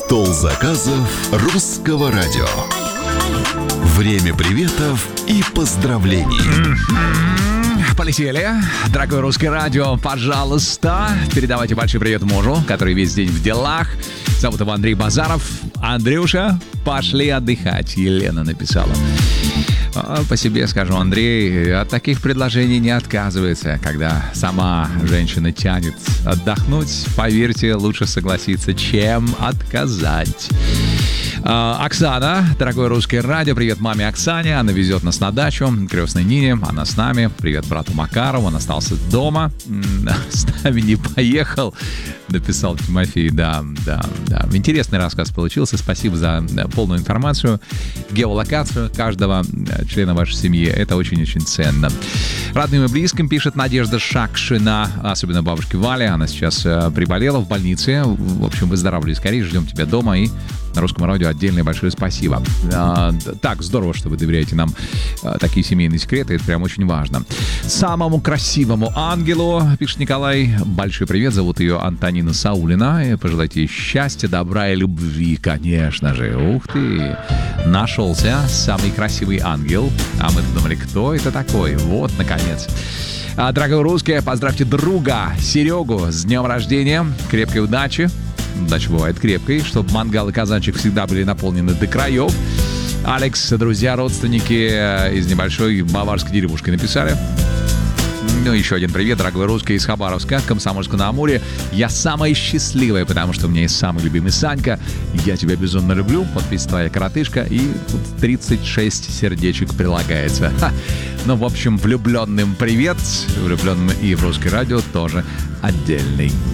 Стол заказов русского радио. Время приветов и поздравлений. Полетели. Дорогое русское радио, пожалуйста, передавайте большой привет мужу, который весь день в делах. Зовут его Андрей Базаров. Андрюша, пошли отдыхать, Елена написала. По себе скажу, Андрей от таких предложений не отказывается. Когда сама женщина тянет отдохнуть, поверьте, лучше согласиться, чем отказать. Оксана, дорогое русское радио, привет маме Оксане, она везет нас на дачу, крестной Нине, она с нами, привет брату Макарову, он остался дома, с нами не поехал, написал Тимофей, да. Интересный рассказ получился, спасибо за полную информацию, геолокацию каждого члена вашей семьи, это очень-очень ценно. Родным и близким, пишет Надежда Шакшина, особенно бабушке Вале, она сейчас приболела в больнице, в общем, выздоравливай скорее, ждем тебя дома и на Русском радио отдельное большое спасибо. Так, здорово, что вы доверяете нам такие семейные секреты, это прям очень важно. Самому красивому ангелу, пишет Николай, большой привет, зовут ее Антонина Саулина, и пожелайте ей счастья, добра и любви, конечно же. Ух ты, нашелся самый красивый ангел, а мы думали, кто это такой? Вот, наконец. Дорогой русский, поздравьте друга Серегу с днем рождения, крепкой удачи. Удача бывает крепкой, чтобы мангал и казанчик всегда были наполнены до краев. Алекс, друзья, родственники из небольшой баварской деревушки написали. Ну, еще один привет, дорогой русский из Хабаровска, Комсомольска-на-Амуре. Я самая счастливая, потому что у меня есть самый любимый Санька. Я тебя безумно люблю. Подпись твоя коротышка. И тут 36 сердечек прилагается. Ну, в общем, влюбленным привет. Влюбленным и в русское радио тоже отдельный.